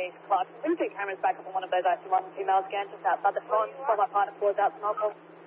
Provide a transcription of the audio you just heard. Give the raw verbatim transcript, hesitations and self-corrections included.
East Clark. There's two cameras back up on one of those I C one females again, just outside the front, while my partner pours out some alcohol.